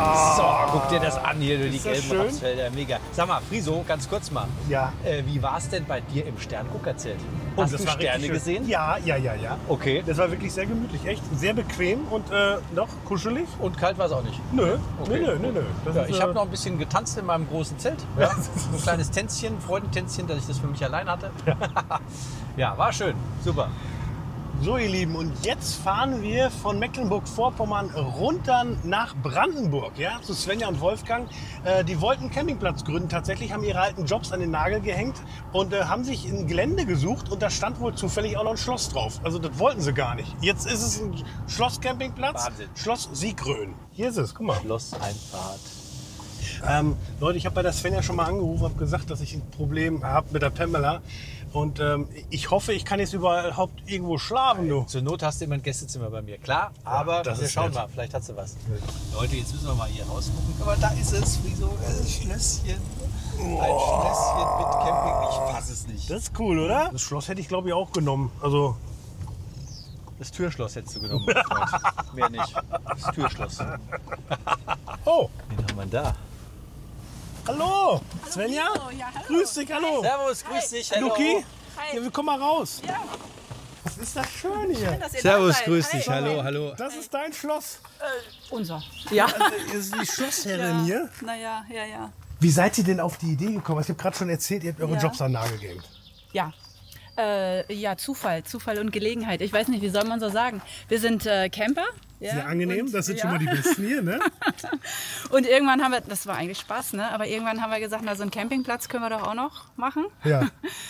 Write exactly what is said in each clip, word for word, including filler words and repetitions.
So, guck dir das an hier durch die Ist das gelben schön? Rapsfelder. Mega. Sag mal, Friso, ganz kurz mal. Ja. Äh, wie war es denn bei dir im Sternguckerzelt? Oh, Hast das du war Sterne richtig schön. gesehen? Ja, ja, ja, ja. Okay. Das war wirklich sehr gemütlich, echt sehr bequem und äh, noch kuschelig. Und kalt war es auch nicht? Nö, Okay. nö, nö, nö, nö. Das Ja, ist, ich äh, habe noch ein bisschen getanzt in meinem großen Zelt. Ja. Ein kleines Tänzchen, Freudentänzchen, dass ich das für mich allein hatte. Ja, war schön. Super. So, ihr Lieben, und jetzt fahren wir von Mecklenburg-Vorpommern runter nach Brandenburg, ja, zu Svenja und Wolfgang. Äh, die wollten einen Campingplatz gründen, tatsächlich, haben ihre alten Jobs an den Nagel gehängt und äh, haben sich ein Gelände gesucht und da stand wohl zufällig auch noch ein Schloss drauf. Also das wollten sie gar nicht. Jetzt ist es ein Schlosscampingplatz, Wahnsinn. Schloss Siegrön. Hier ist es, guck mal. Schlosseinfahrt. Ähm, Leute, ich habe bei der Svenja schon mal angerufen, habe gesagt, dass ich ein Problem habe mit der Pamela. Und ähm, ich hoffe, ich kann jetzt überhaupt irgendwo schlafen, du. Zur Not hast du immer ein Gästezimmer bei mir, klar. Aber das wir ist schauen nett. mal, vielleicht hat sie was. Leute, jetzt müssen wir mal hier rausgucken. Aber da ist es, wie so ein Schlösschen. Ein Schlösschen mit Camping. Ich fasse es nicht. Das ist cool, oder? Das Schloss hätte ich, glaube ich, auch genommen. Also, Das Türschloss hättest du genommen. mein Freund. Mehr nicht. Das Türschloss. Wen oh, haben wir da? hallo, Svenja. Hallo, ja, hallo. Grüß dich, hallo. Servus, grüß dich. Hallo. Luki, Hi. ja, wir kommen mal raus. Ja, Was ist das schön hier? dass ihr Servus, da seid. grüß Hi. dich. Hallo, hallo. Das ist dein Schloss. Unser. Ja. Das ist die Schlossherrin hier. Naja, ja, ja. Wie seid ihr denn auf die Idee gekommen? Ich habe gerade schon erzählt, ihr habt eure Ja. Jobs an den Nagel gehängt. Ja. Äh, ja, Zufall, Zufall und Gelegenheit. Ich weiß nicht, wie soll man so sagen. Wir sind äh, Camper. Ja, Sehr angenehm, und, das sind ja. schon mal die Besten hier, ne? Und irgendwann haben wir, das war eigentlich Spaß, ne? Aber irgendwann haben wir gesagt, na, so einen Campingplatz können wir doch auch noch machen. Ja.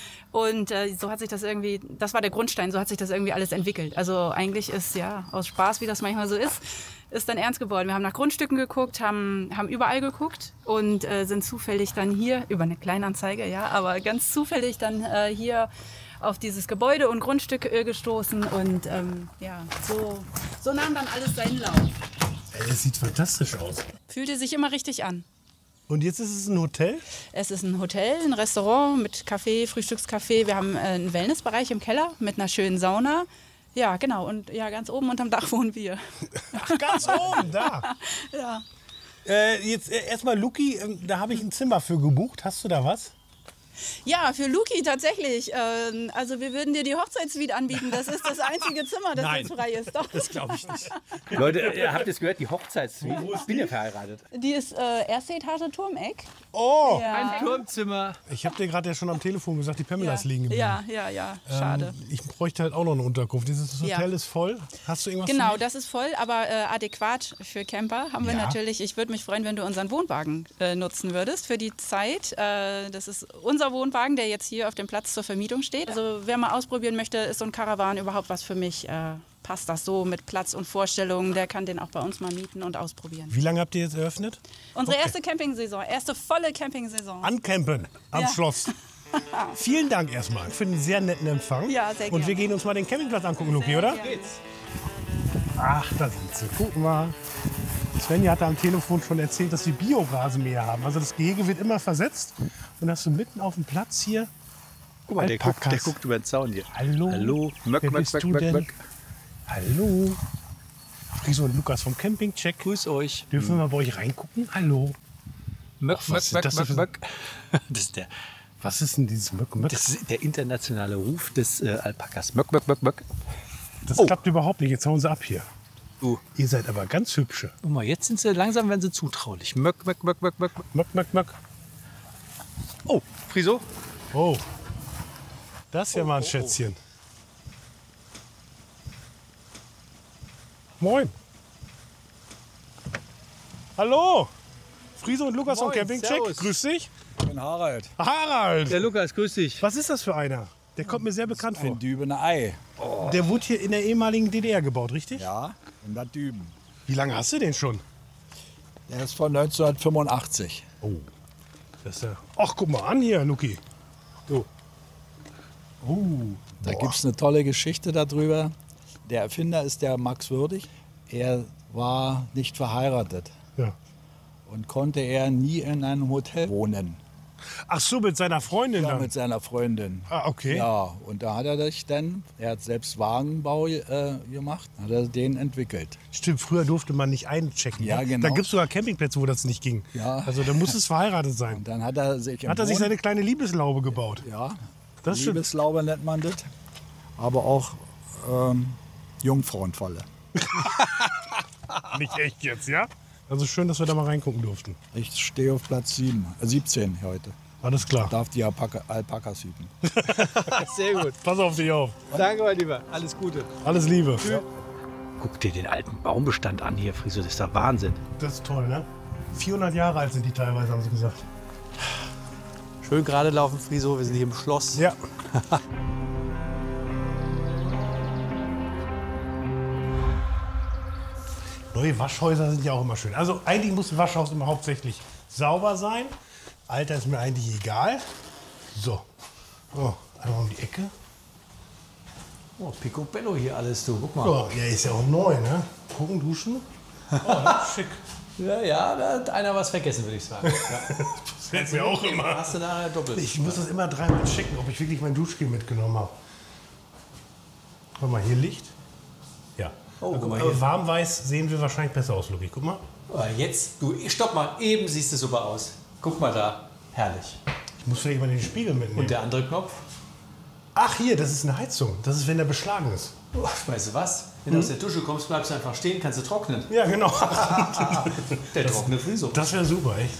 Und äh, so hat sich das irgendwie, das war der Grundstein, so hat sich das irgendwie alles entwickelt. Also eigentlich ist ja aus Spaß, wie das manchmal so ist, ist dann ernst geworden. Wir haben nach Grundstücken geguckt, haben, haben überall geguckt und äh, sind zufällig dann hier, über eine Kleinanzeige, ja, aber ganz zufällig dann äh, hier auf dieses Gebäude und Grundstück äh, gestoßen und ähm, ja, so, so nahm dann alles seinen Lauf. Ey, es sieht fantastisch aus. Fühlte sich immer richtig an. Und jetzt ist es ein Hotel? Es ist ein Hotel, ein Restaurant mit Café, Frühstückscafé. Wir haben äh, einen Wellnessbereich im Keller mit einer schönen Sauna. Ja, genau. Und ja, ganz oben unterm Dach wohnen wir. Ach, ganz oben, da. Ja. Äh, jetzt äh, erstmal, Luki, äh, da habe ich ein Zimmer für gebucht. Hast du da was? Ja, für Luki tatsächlich. Ähm, also wir würden dir die Hochzeitssuite anbieten. Das ist das einzige Zimmer, das Nein. jetzt frei ist. Doch. Das glaube ich nicht. Leute, ihr habt es gehört, die Hochzeitssuite. Ich bin ja verheiratet. Die ist äh, erste Etage Turmeck. Oh, Ja. Ein Turmzimmer. ich habe dir gerade ja schon am Telefon gesagt, die Pamela ist liegen geblieben. Ja, ja, ja, schade. Ähm, ich bräuchte halt auch noch eine Unterkunft. Dieses Hotel Ja. ist voll. Hast du irgendwas Genau, für das ist voll, aber äh, adäquat für Camper haben wir Ja. natürlich. Ich würde mich freuen, wenn du unseren Wohnwagen äh, nutzen würdest für die Zeit. Äh, das ist unser Wohnwagen, der jetzt hier auf dem Platz zur Vermietung steht. Also wer mal ausprobieren möchte, ist so ein Caravan überhaupt was für mich? Äh, passt das so mit Platz und Vorstellungen? Der kann den auch bei uns mal mieten und ausprobieren. Wie lange habt ihr jetzt eröffnet? Unsere Okay. erste Campingsaison, erste volle Campingsaison. Ancampen am Ja. Schloss. Vielen Dank erstmal für den sehr netten Empfang. Ja, sehr Und wir gerne. gehen uns mal den Campingplatz angucken, Luki, oder? gerne. Ach, da sind sie. Gucken mal. Svenja hat am Telefon schon erzählt, dass sie Biorasenmäher haben. Also das Gehege wird immer versetzt. Und hast du mitten auf dem Platz hier. Guck mal, der guckt, der Alpakas. guckt über den Zaun hier. Hallo. Hallo. Möck, Wer möck, bist möck, du möck, denn? möck. Hallo. Friso und Lukas vom Campingcheck. Grüß euch. Dürfen wir mal bei euch reingucken? Hallo. Möck, Ach, was möck, ist möck, das möck, für- möck. Das ist der, Was ist denn dieses Möck, Möck? das ist der internationale Ruf des äh, Alpakas. Möck, möck, möck, möck. Das Oh. klappt überhaupt nicht. Jetzt hauen sie ab hier. Oh. Ihr seid aber ganz hübsche. Guck mal, jetzt sind sie langsam, werden sie zutraulich. Möck, möck, möck, möck, möck. Möck, Möck, Möck. Oh, Friso. Oh. Das ist ja mal ein Schätzchen. Moin. Hallo. Friso und Lukas vom Moin, Campingcheck. servus. Grüß dich. Ich bin Harald. Harald. Der Lukas, grüß dich. Was ist das für einer? Der kommt mir sehr bekannt vor. Ein Dübener Ei. Der wurde hier in der ehemaligen D D R gebaut, richtig? Ja, in Bad Düben. Wie lange hast du den schon? Der ist von neunzehnhundertfünfundachtzig. Oh. Das ist ja. Ach, guck mal an hier, Luki. Du. Oh. Da gibt es eine tolle Geschichte darüber. Der Erfinder ist der Max Würdig. Er war nicht verheiratet Ja. und konnte er nie in einem Hotel wohnen. Ach so, mit seiner Freundin Ja, dann? mit seiner Freundin. Ah, okay. Ja, und da hat er sich dann, er hat selbst Wagenbau äh, gemacht, hat er den entwickelt. Stimmt, früher durfte man nicht einchecken. Ja, ne? genau. Da gibt es sogar Campingplätze, wo das nicht ging. Ja. Also da muss es verheiratet sein. Und dann hat er sich im Hat er sich Wohn- seine kleine Liebeslaube gebaut? Ja, Das stimmt. Liebeslaube nennt man das. Aber auch ähm, Jungfrauenfalle. Nicht echt jetzt, ja? Also schön, dass wir da mal reingucken durften. Ich stehe auf Platz sieben, äh, siebzehn heute. Alles klar. Darf die Alpaka, Alpakas hüten. Sehr gut. Pass auf dich auf. Danke, mein Lieber. Alles Gute. Alles Liebe. Guck dir den alten Baumbestand an hier, Friso. Das ist doch Wahnsinn. Das ist toll, ne? vierhundert Jahre alt sind die teilweise, haben sie gesagt. Schön gerade laufen, Friso. Wir sind hier im Schloss. Ja. Neue Waschhäuser sind ja auch immer schön. Also eigentlich muss ein Waschhaus immer hauptsächlich sauber sein. Alter ist mir eigentlich egal. So. Oh, einmal um die Ecke. Oh, Picobello hier alles, du. Guck mal. Oh, ja, ist ja auch neu, ne? Gucken, duschen. Oh, das ist schick. Ja, ja, da hat einer was vergessen, würde ich sagen. Ja. Das fällt mir auch immer. Hast du nachher doppelt. Ich muss das immer dreimal checken, ob ich wirklich mein Duschgel mitgenommen habe. Guck mal, hier Licht. Ja. Oh, guck mal äh, hier. Warmweiß sehen wir wahrscheinlich besser aus, Luki. Guck mal. Aber jetzt, du, stopp mal, eben siehst du super aus. Guck mal da. Herrlich. Ich muss vielleicht mal den Spiegel mitnehmen. Und der andere Knopf? Ach, hier, das ist eine Heizung. Das ist, wenn der beschlagen ist. Oh, weißt du was? Wenn du aus der Dusche kommst, bleibst du einfach stehen, kannst du trocknen. Ja, genau. Der trockene Friso. Das wäre super, echt.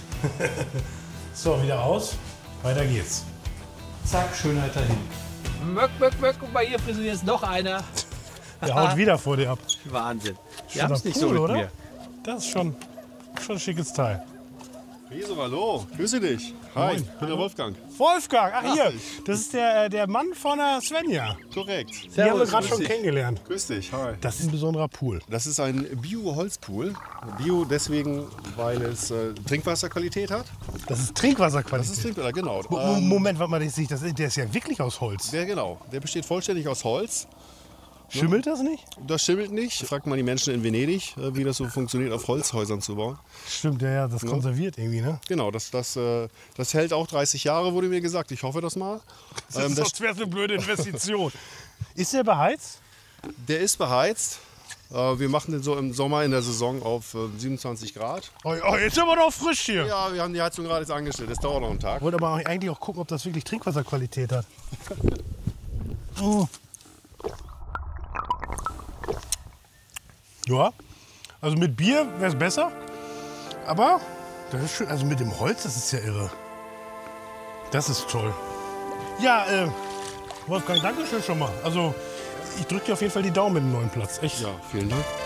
So, wieder aus. Weiter geht's. Zack, Schönheit dahin. Möck, möck, möck, guck mal hier, Friso, hier ist noch einer. Der haut wieder vor dir ab. Wahnsinn. Wir Schöner haben es nicht so Pool, mit oder? mir. Das ist schon, schon ein schickes Teil. Wieso, hallo, grüße dich. Hi, ich bin der Wolfgang. Wolfgang, ach hier, dich. das ist der, äh, der Mann von der Svenja. Korrekt. Die haben wir gerade grüß schon dich. kennengelernt. Grüß dich, hi. Das ist ein besonderer Pool. Das ist ein Bio-Holzpool. Bio deswegen, weil es äh, Trinkwasserqualität hat. Das ist Das Trinkwasserqualität. ist Trinkwasser, genau. Mo- Ähm, Moment, warte mal, das ist, das, der ist ja wirklich aus Holz. der, genau. Der besteht vollständig aus Holz. Schimmelt das nicht? Das schimmelt nicht. Fragt mal die Menschen in Venedig, äh, wie das so funktioniert, auf Holzhäusern zu bauen. Stimmt, ja, ja, das konserviert irgendwie, ne? Genau, das, das, äh, das hält auch dreißig Jahre, wurde mir gesagt. Ich hoffe das mal. Das Ähm, ist das, sonst wäre eine blöde Investition. Ist der beheizt? der ist beheizt. Äh, wir machen den so im Sommer in der Saison auf äh, siebenundzwanzig Grad. Oh, oh, jetzt sind wir doch frisch hier. Ja, wir haben die Heizung gerade jetzt angestellt. Das dauert noch einen Tag. Ich wollte aber eigentlich auch gucken, ob das wirklich Trinkwasserqualität hat. Oh. Ja, also mit Bier wäre es besser. Aber das ist schön. Also mit dem Holz, das ist ja irre. Das ist toll. Ja, äh, Wolfgang, danke schön schon mal. Also ich drücke dir auf jeden Fall die Daumen mit dem neuen Platz. Echt. Ja, vielen Dank.